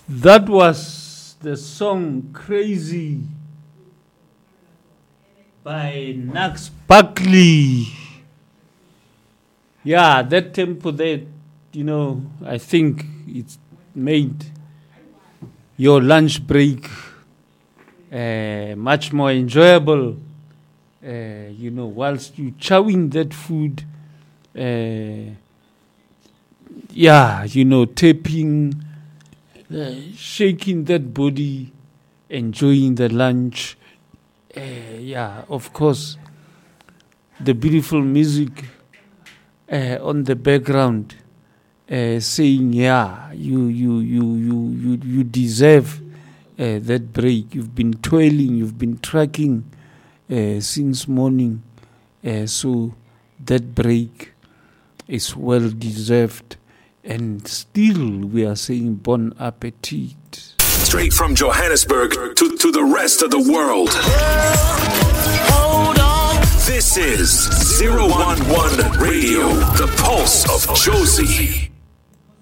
That was the song Crazy by Nax Buckley. Yeah, that tempo there, I think it's made your lunch break much more enjoyable. Whilst you chowing that food, tapping, shaking that body, enjoying the lunch. Of course, the beautiful music on the background, saying, you deserve that break. You've been toiling, you've been tracking since morning, so that break is well deserved. And still, we are saying bon appetit. Straight from Johannesburg to the rest of the world. Hold on. This is 011 Radio, the pulse of Jozi.